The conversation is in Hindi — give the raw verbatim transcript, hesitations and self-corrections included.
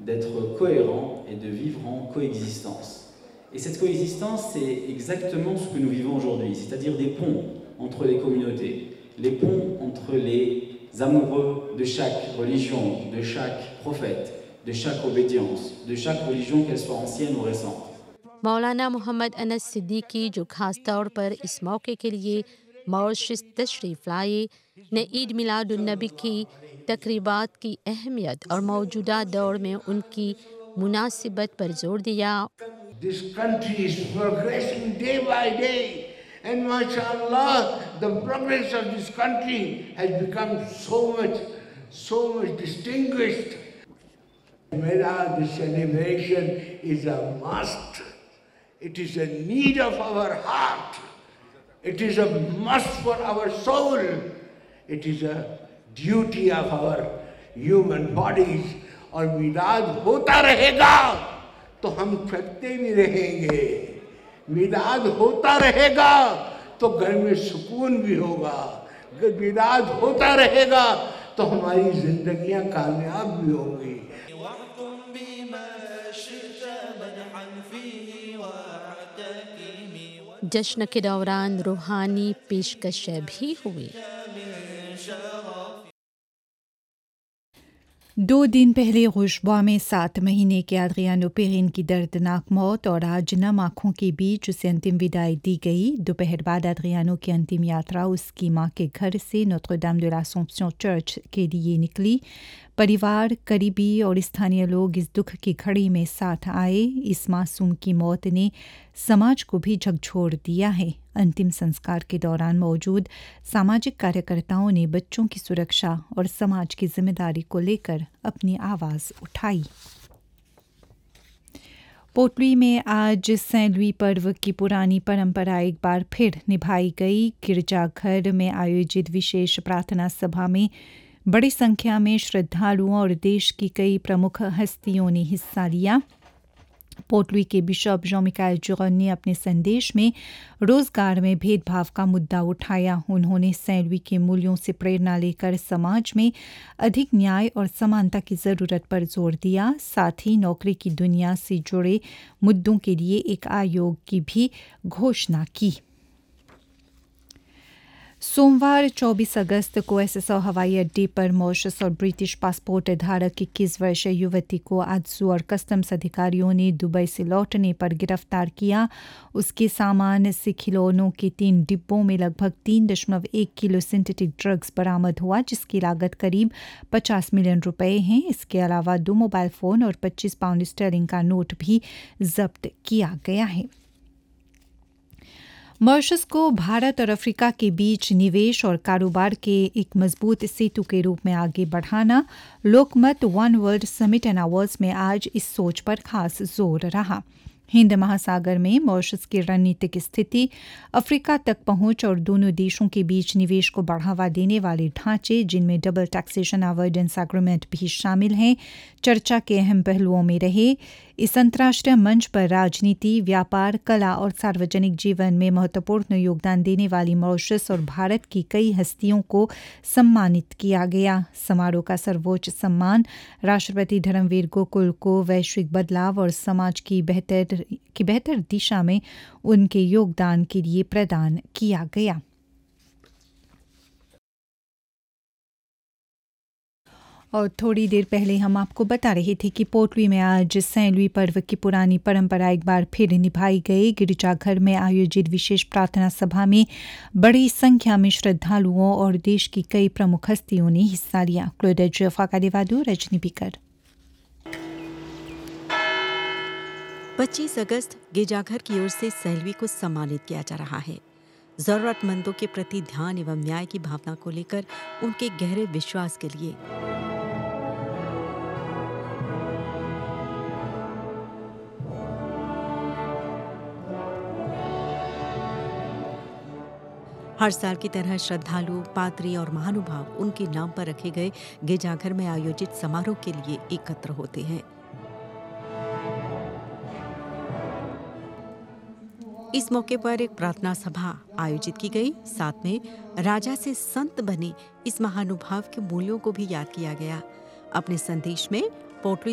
d'être cohérents et de vivre en coexistence. Et cette coexistence, c'est exactement ce que nous vivons aujourd'hui, c'est-à-dire des ponts entre les communautés, les ponts entre les amoureux de chaque religion, de chaque prophète, de chaque obédience, de chaque religion, qu'elle soit ancienne ou récente. मौलाना मोहम्मद अनस सिद्दीकी, जो खास तौर पर इस मौके के लिए मॉरिशस तशरीफ़ लाए, ने ईद मिलादुन्नबी की तकरीबात की अहमियत और मौजूदा दौर में उनकी मुनासिबत पर जोर दिया। This country is progressing day by day, and mashallah, the progress of this country has become so much, so much distinguished. Milad celebration is a must. It is a need of our heart. It is a must for our soul. It is a duty of our human bodies. और मिलाद होता रहेगा तो हम थकते भी रहेंगे। मिलाद होता रहेगा तो घर में सुकून भी होगा। मिलाद होता रहेगा तो हमारी जिंदगियां कामयाब भी होंगी। जश्न के दौरान रूहानी पेशकशें भी हुई। दो दिन पहले खुशबा में सात महीने के आद्रियानो पेरिन की दर्दनाक मौत और आज नम आँखों के बीच उसे अंतिम विदाई दी गई। दोपहर बाद आद्रियानो की अंतिम यात्रा उसकी मां के घर से नोत्र डाम de l'Assomption चर्च के लिए निकली। परिवार, करीबी और स्थानीय लोग इस दुख की घड़ी में साथ आए। इस मासूम की मौत ने समाज को भी झकझोर दिया है। अंतिम संस्कार के दौरान मौजूद सामाजिक कार्यकर्ताओं ने बच्चों की सुरक्षा और समाज की जिम्मेदारी को लेकर अपनी आवाज़ उठाई। पोटली में आज सेंट लुई पर्व की पुरानी परंपरा एक बार फिर निभाई गई। गिरजाघर में आयोजित विशेष प्रार्थना सभा में बड़ी संख्या में श्रद्धालुओं और देश की कई प्रमुख हस्तियों ने हिस्सा लिया। पोर्टलुई के बिशप जॉन मिकाएल जुरन ने अपने संदेश में रोजगार में भेदभाव का मुद्दा उठाया। उन्होंने सेंट लुई के मूल्यों से प्रेरणा लेकर समाज में अधिक न्याय और समानता की ज़रूरत पर जोर दिया। साथ ही नौकरी की दुनिया से जुड़े मुद्दों के लिए एक आयोग की भी घोषणा की। सोमवार चौबीस अगस्त को एसएसओ हवाई अड्डे पर मॉरिशस और ब्रिटिश पासपोर्ट धारक इक्कीस वर्षीय युवती को आजसू और कस्टम्स अधिकारियों ने दुबई से लौटने पर गिरफ्तार किया। उसके सामान से खिलौनों के तीन डिब्बों में लगभग तीन दशमलव एक किलो सिंथेटिक ड्रग्स बरामद हुआ, जिसकी लागत करीब पचास मिलियन रुपए हैं। इसके अलावा दो मोबाइल फ़ोन और पच्चीस पाउंड स्टर्लिंग का नोट भी जब्त किया गया है। मॉरिशस को भारत और अफ्रीका के बीच निवेश और कारोबार के एक मजबूत सेतु के रूप में आगे बढ़ाना लोकमत one world summit and awards में आज इस सोच पर खास जोर रहा। हिंद महासागर में मॉरिशस की रणनीतिक स्थिति, अफ्रीका तक पहुंच और दोनों देशों के बीच निवेश को बढ़ावा देने वाले ढांचे, जिनमें डबल टैक्सेशन अवॉइडेंस एग्रीमेंट भी शामिल हैं, चर्चा के अहम पहलुओं में रहे। इस अंतर्राष्ट्रीय मंच पर राजनीति, व्यापार, कला और सार्वजनिक जीवन में महत्वपूर्ण योगदान देने वाली मॉरिशस और भारत की कई हस्तियों को सम्मानित किया गया। समारोह का सर्वोच्च सम्मान राष्ट्रपति धर्मवीर गोकुल को वैश्विक बदलाव और समाज की बेहतर की बेहतर दिशा में उनके योगदान के लिए प्रदान किया गया। और थोड़ी देर पहले हम आपको बता रहे थे कि पोर्टलुई में आज सेंट लुई पर्व की पुरानी परंपरा एक बार फिर निभाई गई। गिरजाघर में आयोजित विशेष प्रार्थना सभा में बड़ी संख्या में श्रद्धालुओं और देश की कई प्रमुख हस्तियों ने हिस्सा लिया। क्लोडेट जफा का देवादू रजनी बिकर। पच्चीस अगस्त गिरजाघर की ओर से सेंट लुई को सम्मानित किया जा रहा है। जरूरतमंदों के प्रति ध्यान एवं न्याय की भावना को लेकर उनके गहरे विश्वास के लिए हर साल की तरह श्रद्धालु, पात्री और महानुभाव उनके नाम पर रखे गए गिरजाघर में आयोजित समारोह के लिए एकत्र होते हैं। इस मौके पर एक प्रार्थना सभा आयोजित की गई। साथ में राजा से संत बने इस महानुभाव के मूल्यों को भी याद किया गया। अपने संदेश में पोर्टलुई